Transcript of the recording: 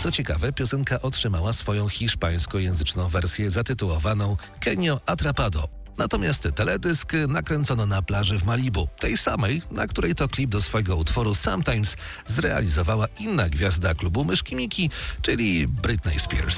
Co ciekawe, piosenka otrzymała swoją hiszpańskojęzyczną wersję zatytułowaną Kenio Atrapado. Natomiast teledysk nakręcono na plaży w Malibu, tej samej, na której to klip do swojego utworu Sometimes zrealizowała inna gwiazda klubu Myszki Miki, czyli Britney Spears.